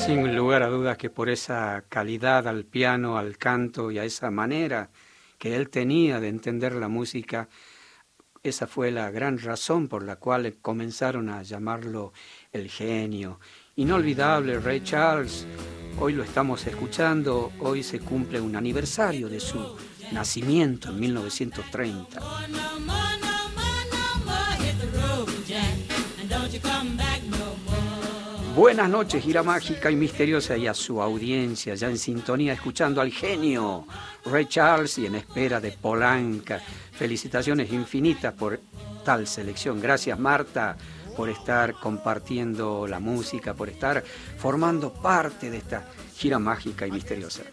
Sin lugar a dudas que por esa calidad al piano, al canto y a esa manera que él tenía de entender la música, esa fue la gran razón por la cual comenzaron a llamarlo el genio. Inolvidable Ray Charles, hoy lo estamos escuchando, hoy se cumple un aniversario de su nacimiento en 1930. Buenas noches, gira mágica y misteriosa, y a su audiencia, ya en sintonía, escuchando al genio Ray Charles y en espera de Polanca. Felicitaciones infinitas por tal selección. Gracias, Marta, por estar compartiendo la música, por estar formando parte de esta gira mágica y misteriosa.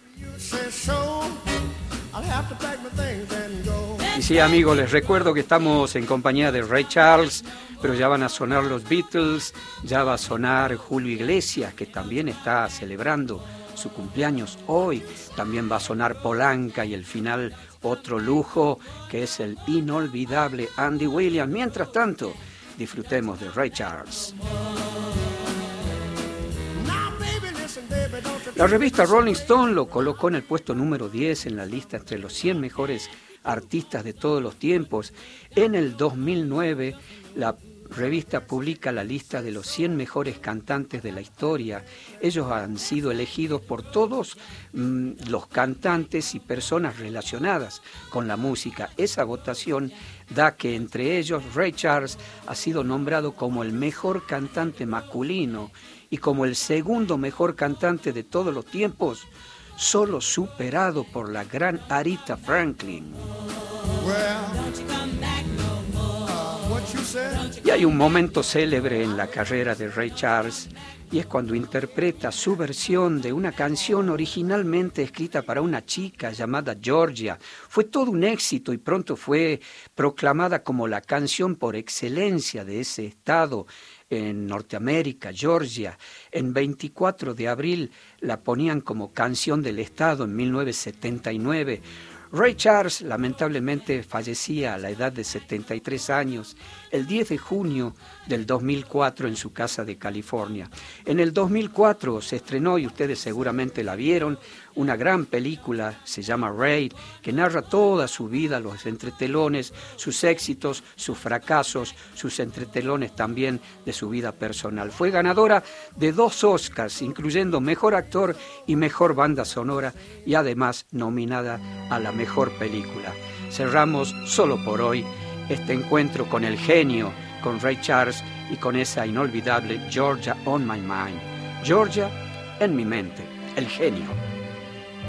Y sí, amigos, les recuerdo que estamos en compañía de Ray Charles, pero ya van a sonar los Beatles, ya va a sonar Julio Iglesias, que también está celebrando su cumpleaños hoy, también va a sonar Polanca y el final otro lujo, que es el inolvidable Andy Williams. Mientras tanto, disfrutemos de Ray Charles. La revista Rolling Stone lo colocó en el puesto número 10 en la lista entre los 100 mejores artistas de todos los tiempos. En el 2009, la revista publica la lista de los 100 mejores cantantes de la historia. Ellos han sido elegidos por todos los cantantes y personas relacionadas con la música. Esa votación da que entre ellos Ray Charles ha sido nombrado como el mejor cantante masculino y como el segundo mejor cantante de todos los tiempos, solo superado por la gran Aretha Franklin. Y hay un momento célebre en la carrera de Ray Charles, y es cuando interpreta su versión de una canción originalmente escrita para una chica llamada Georgia. Fue todo un éxito y pronto fue proclamada como la canción por excelencia de ese estado en Norteamérica, Georgia. En 24 de abril la ponían como canción del estado en 1979. Ray Charles lamentablemente fallecía a la edad de 73 años el 10 de junio del 2004 en su casa de California. En el 2004 se estrenó, y ustedes seguramente la vieron, una gran película, se llama Ray, que narra toda su vida, los entretelones, sus éxitos, sus fracasos, sus entretelones también de su vida personal. Fue ganadora de 2 Oscars, incluyendo Mejor Actor y Mejor Banda Sonora, y además nominada a la Mejor Película. Cerramos solo por hoy este encuentro con el genio, con Ray Charles y con esa inolvidable Georgia on My Mind. Georgia en mi mente, el genio.